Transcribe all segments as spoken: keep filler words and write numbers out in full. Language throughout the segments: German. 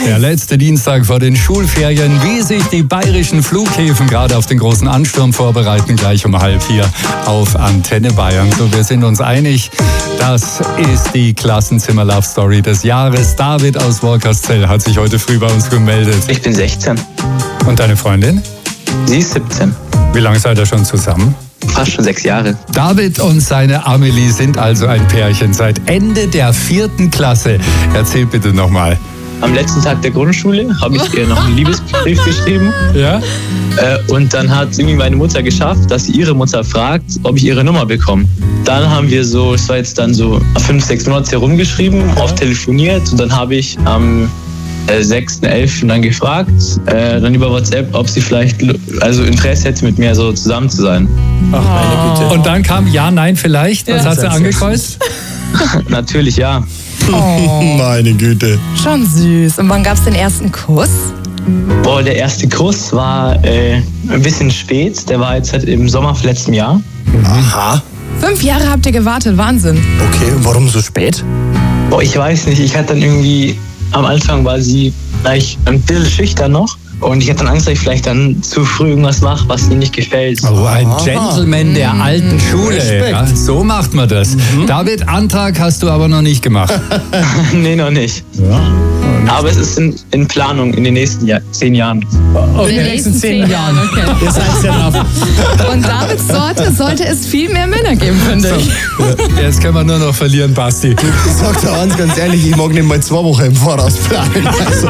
Der letzte Dienstag vor den Schulferien, wie sich die bayerischen Flughäfen gerade auf den großen Ansturm vorbereiten, gleich um halb vier auf Antenne Bayern. So, wir sind uns einig, das ist die Klassenzimmer-Love-Story des Jahres. David aus Wolkerszell hat sich heute früh bei uns gemeldet. Ich bin sechzehn. Und deine Freundin? Sie ist siebzehn. Wie lange seid ihr schon zusammen? Fast schon sechs Jahre. David und seine Amelie sind also ein Pärchen seit Ende der vierten Klasse. Erzähl bitte nochmal. Am letzten Tag der Grundschule habe ich ihr noch einen Liebesbrief geschrieben. Ja? Äh, und dann hat irgendwie meine Mutter geschafft, dass sie ihre Mutter fragt, ob ich ihre Nummer bekomme. Dann haben wir so, es war jetzt dann so fünf, sechs Monate herumgeschrieben, oft telefoniert. Und dann habe ich am äh, sechsten elften dann gefragt, äh, dann über WhatsApp, ob sie vielleicht also Interesse hätte, mit mir so zusammen zu sein. Ach, meine Güte. Und dann kam ja, nein, vielleicht. Was Ja. hat sie angekreuzt? Natürlich ja. Oh, Meine Güte. schon süß. Und wann gab's den ersten Kuss? Boah, der erste Kuss war äh, ein bisschen spät. Der war jetzt halt im Sommer von letztem Jahr. Aha. Fünf Jahre habt ihr gewartet, Wahnsinn. Okay, und warum so spät? Boah, ich weiß nicht. Ich hatte dann irgendwie, am Anfang war sie gleich ein bisschen schüchtern noch. Und ich hatte dann Angst, dass ich vielleicht dann zu früh irgendwas mache, was ihr nicht gefällt. Oh, ein Gentleman der alten Schule. Respekt. Ja, so macht man das. David, Antrag hast du aber noch nicht gemacht. Nee, noch nicht. Ja. Aber es ist in, in Planung in den nächsten Jahr, zehn Jahren. In den nächsten zehn Jahren. Okay. Ihr seid ja noch. Und Davids Sorte sollte es viel mehr Männer geben, finde ich. Ja, jetzt können wir nur noch verlieren, Basti. Ich sag dir eins ganz ehrlich, ich mag nicht mal zwei Wochen im Voraus planen. Also,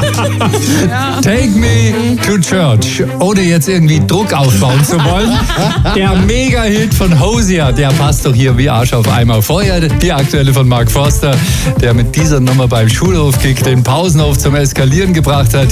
Take me to church. Ohne jetzt irgendwie Druck aufbauen zu wollen. Der Mega-Hit von Hosier, der passt doch hier wie Arsch auf Eimer. Vorher die aktuelle von Mark Forster, der mit dieser Nummer beim Schulhofkick den Pausenhof zum Eskalieren gebracht hat.